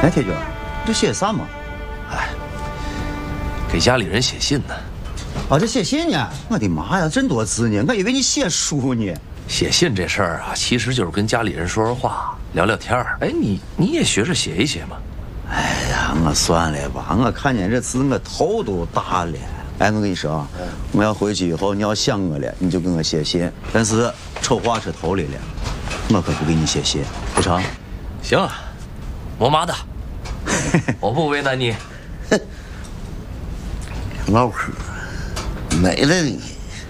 哎，铁军，这写啥嘛？ 哎，给家里人写信呢。 啊，这写信呢？我的妈呀，真多字呢！我以为你写书呢。 写信这事儿啊，其实就是跟家里人说说话，聊聊天儿。哎，你也学着写一写嘛。 哎呀，我算了吧，我看见这字我头都大了。哎，我跟你说啊，我要回去以后你要想我了，你就给我写信。但是丑话说头里了，我可不给你写信，不成？ 行啊，我妈的，我不为难你。 老黑，没了你。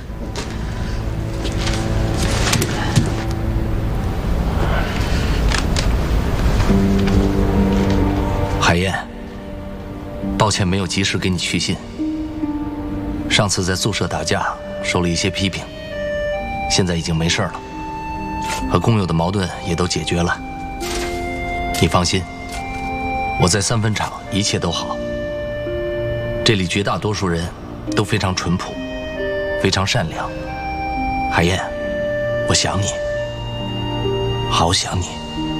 海燕，抱歉没有及时给你去信。上次在宿舍打架，受了一些批评，现在已经没事了，和工友的矛盾也都解决了。你放心，我在3分厂一切都好。这里绝大多数人都非常淳朴，非常善良。海燕，我想你，好想你。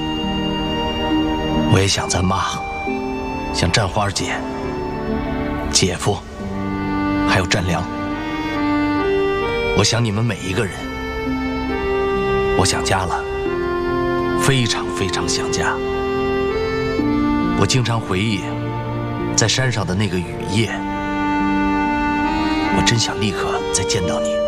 我也想咱妈，想战花姐、姐夫，还有战良。我想你们每一个人。我想家了，非常非常想家。我经常回忆在山上的那个雨夜，我真想立刻再见到你。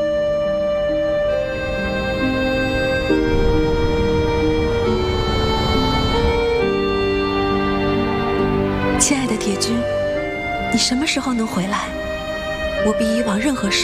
亲爱的铁军，你什么时候能回来？我比以往任何时